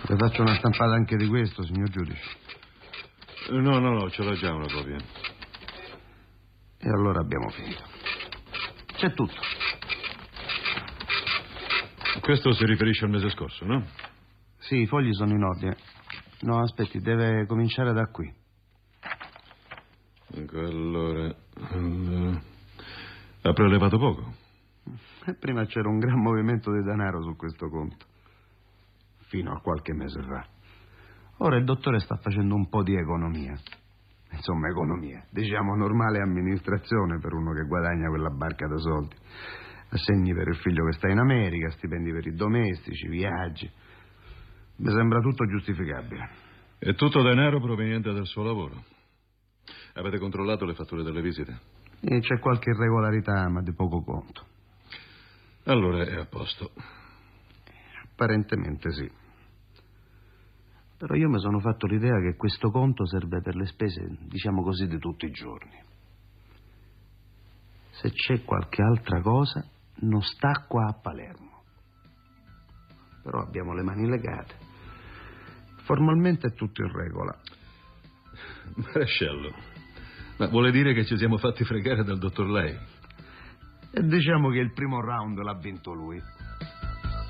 Le faccio una stampata anche di questo, signor giudice. No, ce l'ho già una copia. E allora abbiamo finito. C'è tutto. Questo si riferisce al mese scorso, no? Sì, i fogli sono in ordine. No, aspetti, deve cominciare da qui. Ecco, allora... Ha prelevato poco? E prima c'era un gran movimento di denaro su questo conto. Fino a qualche mese fa. Ora il dottore sta facendo un po' di economia. Insomma, economia. Diciamo normale amministrazione per uno che guadagna quella barca da soldi. Assegni per il figlio che sta in America, stipendi per i domestici, viaggi. Mi sembra tutto giustificabile. È tutto denaro proveniente dal suo lavoro. Avete controllato le fatture delle visite? E c'è qualche irregolarità, ma di poco conto. Allora è a posto. Apparentemente sì. Però io mi sono fatto l'idea che questo conto serve per le spese, diciamo così, di tutti i giorni. Se c'è qualche altra cosa, non sta qua a Palermo. Però abbiamo le mani legate. Formalmente è tutto in regola. Maresciallo, ma vuole dire che ci siamo fatti fregare dal dottor Lei? E diciamo che il primo round l'ha vinto lui.